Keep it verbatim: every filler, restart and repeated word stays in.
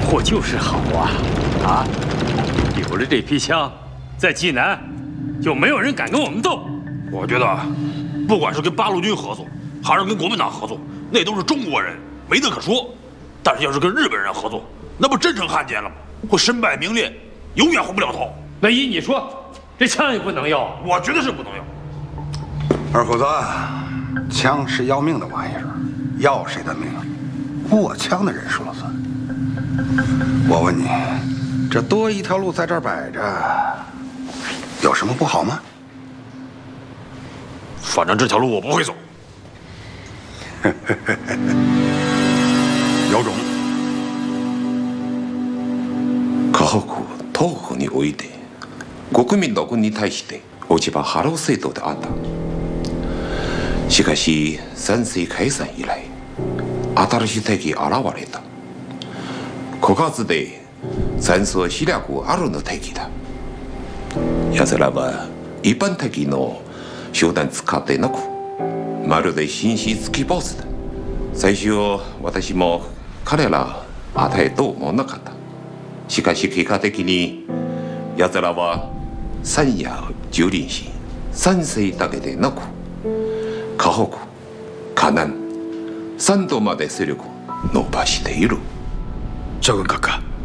货就是好啊！啊，有了这批枪，在济南就没有人敢跟我们斗。 我觉得，不管是跟八路军合作，还是跟国民党合作，那都是中国人，没得可说。但是要是跟日本人合作，那不真成汉奸了吗？会身败名裂，永远回不了头。 那依你说，这枪也不能要？ 我觉得是不能要。 二虎子，枪是要命的玩意儿，要谁的命，握枪的人说了算。我问你，这多一条路在这儿摆着，有什么不好吗？ 反正这条路我不会走。有种。 河北、東北において国民の軍に対して落ち葉ハロー制度であった。しかし戦争解散以来、新しい敵現れた。枯渇で戦争視力あるの敵だ。奴らは一般的の手段使ってなく、まるで紳士付きボスだ。最初私も彼ら与えと思わなかった。しかし結果的に奴らは山野を蹂躙し、山西だけでなく河北、河南、山東まで勢力を伸ばしている。 将軍閣下。